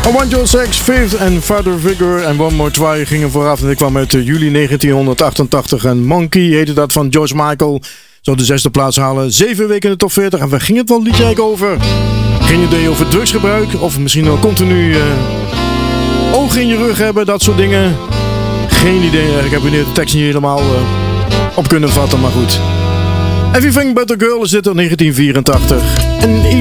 I Want Your Sex, Fifth en Father Figure en One More Try gingen vooraf. En ik kwam uit juli 1988 en Monkey heette dat van George Michael. Zou de 6e plaats halen, 7 weken in de top 40. En waar ging het wel liedje eigenlijk over? Geen idee over drugsgebruik of misschien wel continu ogen in je rug hebben, dat soort dingen. Geen idee, ik heb de tekst niet helemaal op kunnen vatten, maar goed. Everything But A Girl is dit in 1984. En